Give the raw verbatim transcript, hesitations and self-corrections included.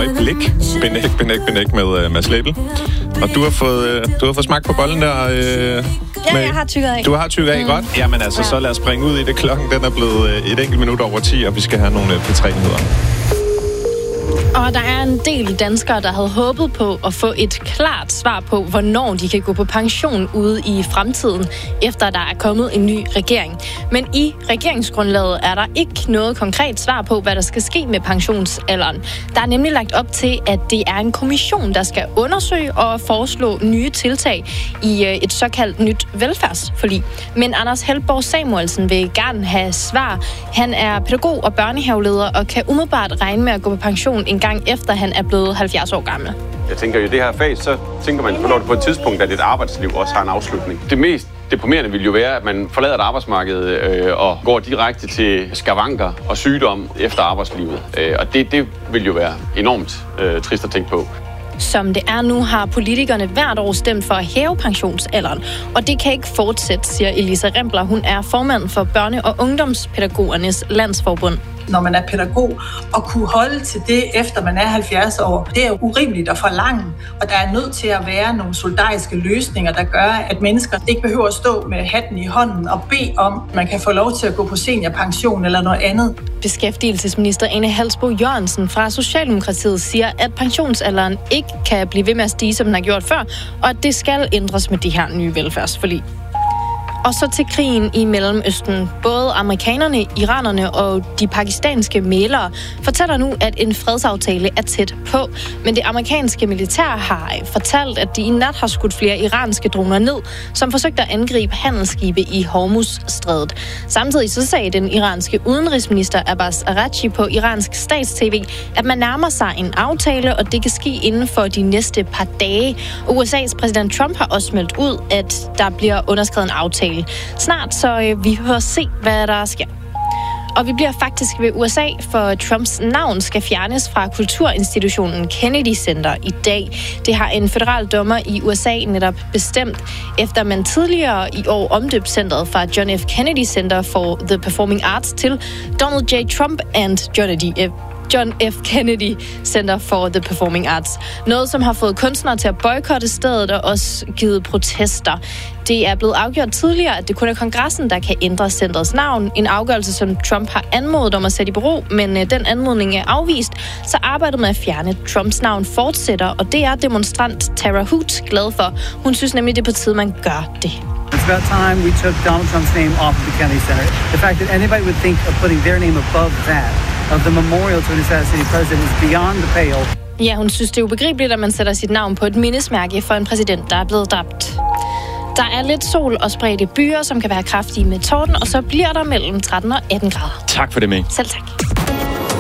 øjeblik. Benæk, benæk, benæk med uh, Mads Lebel. Og du har fået, uh, du har fået smagt på bollen der. Uh, ja, med, jeg har tykket af. Du har tykket af, mm. godt. Jamen altså, så lad os springe ud i det. Klokken den er blevet uh, et enkelt minut over ti, og vi skal have nogle uh, P tre-nyheder. Og der er en del danskere, der havde håbet på at få et klart svar på, hvornår de kan gå på pension ude i fremtiden, efter der er kommet en ny regering. Men i regeringsgrundlaget er der ikke noget konkret svar på, hvad der skal ske med pensionsalderen. Der er nemlig lagt op til, at det er en kommission, der skal undersøge og foreslå nye tiltag i et såkaldt nyt velfærdsforlig. Men Anders Helborg Samuelsen vil gerne have svar. Han er pædagog og børnehaveleder og kan umiddelbart regne med at gå på pension en gang efter han er blevet halvfjerds år gammel. Jeg tænker jo, i det her fag, så tænker man, hvornår det på et tidspunkt, at et arbejdsliv også har en afslutning. Det mest deprimerende vil jo være, at man forlader et arbejdsmarked øh, og går direkte til skavanker og sygdom efter arbejdslivet. Øh, og det, det vil jo være enormt øh, trist at tænke på. Som det er nu, har politikerne hvert år stemt for at hæve pensionsalderen. Og det kan ikke fortsætte, siger Elisa Rempler. Hun er formand for Børne- og Ungdomspædagogernes Landsforbund. Når man er pædagog, og kunne holde til det, efter man er halvfjerds år, det er jo urimeligt at forlange. Og der er nødt til at være nogle solidariske løsninger, der gør, at mennesker ikke behøver at stå med hatten i hånden og bede om, at man kan få lov til at gå på seniorpension eller noget andet. Beskæftigelsesminister Ane Halsboe Jørgensen fra Socialdemokratiet siger, at pensionsalderen ikke kan blive ved med at stige, som den har gjort før, og at det skal ændres med de her nye velfærdsforlig. Og så til krigen i Mellemøsten. Både amerikanerne, iranerne og de pakistanske mælere fortæller nu, at en fredsaftale er tæt på. Men det amerikanske militær har fortalt, at de i nat har skudt flere iranske droner ned, som forsøgte at angribe handelsskibe i Hormuz-strædet. Samtidig så sagde den iranske udenrigsminister Abbas Araghchi på iransk stats-tv, at man nærmer sig en aftale, og det kan ske inden for de næste par dage. U S A's præsident Trump har også meldt ud, at der bliver underskrevet en aftale snart, så øh, vi får se, hvad der sker. Og vi bliver faktisk ved U S A, for Trumps navn skal fjernes fra kulturinstitutionen Kennedy Center i dag. Det har en federal dommer i U S A netop bestemt, efter man tidligere i år omdøbte centret fra John F. Kennedy Center for the Performing Arts til Donald J. Trump and Johnny F. John F. Kennedy Center for the Performing Arts. Noget, som har fået kunstnere til at boykotte stedet og også givet protester. Det er blevet afgjort tidligere, at det kun er kongressen, der kan ændre centrets navn. En afgørelse, som Trump har anmodet om at sætte i bero, men øh, den anmodning er afvist. Så arbejdet med at fjerne Trumps navn fortsætter, og det er demonstrant Tara Hoot glad for. Hun synes nemlig, det er på tide, man gør det. It's about time we took Donald Trump's name off of the Kennedy Center. The fact that anybody would think of putting their name above that, of the memorial to an assassinated president, is beyond the pale. Ja, hun synes, det er ubegribeligt, at man sætter sit navn på et mindesmærke for en præsident, der er blevet dræbt. Der er lidt sol og spredte byer, som kan være kraftige med torden, og så bliver der mellem tretten og atten grader. Tak for det, May. Selv tak.